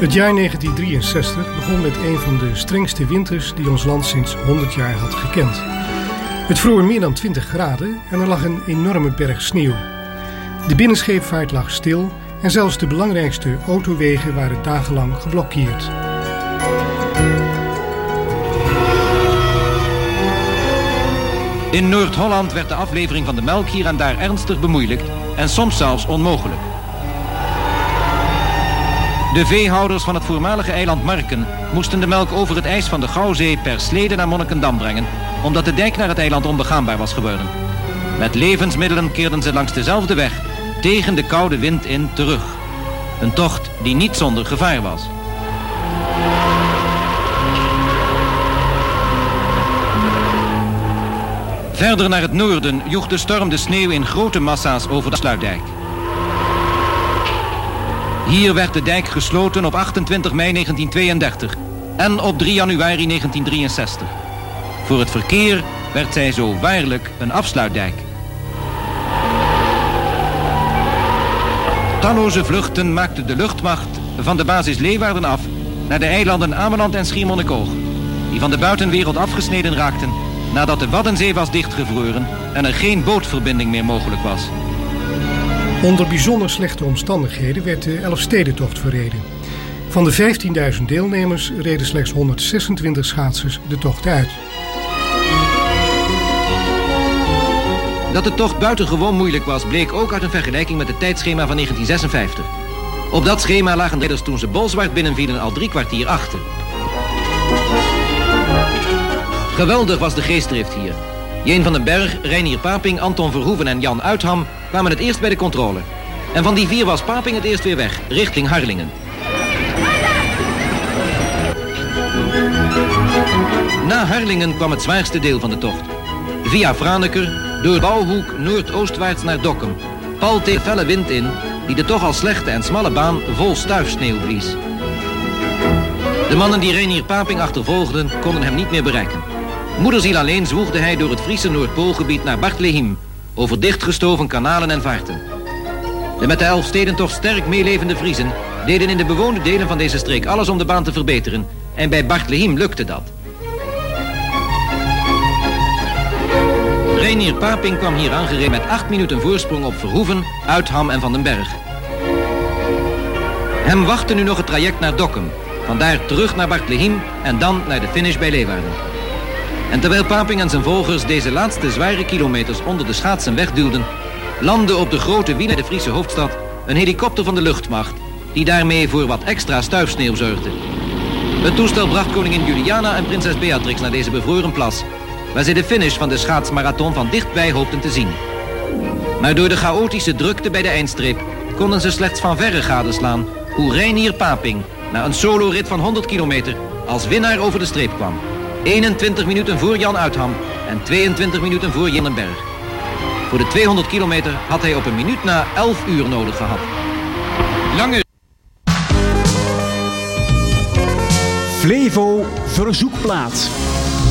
Het jaar 1963 begon met een van de strengste winters die ons land sinds 100 jaar had gekend. Het vroor meer dan 20 graden en er lag een enorme berg sneeuw. De binnenscheepvaart lag stil en zelfs de belangrijkste autowegen waren dagenlang geblokkeerd. In Noord-Holland werd de aflevering van de melk hier en daar ernstig bemoeilijkt en soms zelfs onmogelijk. De veehouders van het voormalige eiland Marken moesten de melk over het ijs van de Gouwzee per slede naar Monnikendam brengen, omdat de dijk naar het eiland onbegaanbaar was geworden. Met levensmiddelen keerden ze langs dezelfde weg, tegen de koude wind in, terug. Een tocht die niet zonder gevaar was. Verder naar het noorden joeg de storm de sneeuw in grote massa's over de sluitdijk. Hier werd de dijk gesloten op 28 mei 1932 en op 3 januari 1963. Voor het verkeer werd zij zo waarlijk een afsluitdijk. Talloze vluchten maakte de luchtmacht van de basis Leeuwarden af naar de eilanden Ameland en Schiermonnikoog, die van de buitenwereld afgesneden raakten nadat de Waddenzee was dichtgevroren en er geen bootverbinding meer mogelijk was. Onder bijzonder slechte omstandigheden werd de Elfstedentocht verreden. Van de 15.000 deelnemers reden slechts 126 schaatsers de tocht uit. Dat de tocht buitengewoon moeilijk was, bleek ook uit een vergelijking met het tijdschema van 1956. Op dat schema lagen de rijders toen ze Bolzwart binnenvielen al 3 kwartier achter. Geweldig was de geestdrift hier. Jeen van den Berg, Reinier Paping, Anton Verhoeven en Jan Uitham kwamen het eerst bij de controle. En van die 4 was Paping het eerst weer weg, richting Harlingen. Na Harlingen kwam het zwaarste deel van de tocht. Via Franeker, door Bouwhoek noordoostwaarts naar Dokkum. Pal tegen felle wind in, die de toch al slechte en smalle baan vol stuifsneeuw blies. De mannen die Reinier Paping achtervolgden, konden hem niet meer bereiken. Moederziel alleen zwoegde hij door het Friese Noordpoolgebied naar Bartlehiem, over dichtgestoven kanalen en vaarten. De met de Elfstedentocht sterk meelevende Friezen deden in de bewoonde delen van deze streek alles om de baan te verbeteren, en bij Bartlehiem lukte dat. Reinier Paping kwam hier aangereden met 8 minuten voorsprong op Verhoeven, Uitham en Van den Berg. Hem wachtte nu nog het traject naar Dokkum, vandaar terug naar Bartlehiem en dan naar de finish bij Leeuwarden. En terwijl Paping en zijn volgers deze laatste zware kilometers onder de schaatsen wegduwden, landde op de grote wielen de Friese hoofdstad een helikopter van de luchtmacht, die daarmee voor wat extra stuifsneeuw zorgde. Het toestel bracht koningin Juliana en prinses Beatrix naar deze bevroren plas, waar zij de finish van de schaatsmarathon van dichtbij hoopten te zien. Maar door de chaotische drukte bij de eindstreep konden ze slechts van verre gadeslaan hoe Reinier Paping na een solorit van 100 kilometer als winnaar over de streep kwam. 21 minuten voor Jan Uitham en 22 minuten voor Jan den Berg. Voor de 200 kilometer had hij op een minuut na 11 uur nodig gehad. Lange Flevo Verzoekplaat.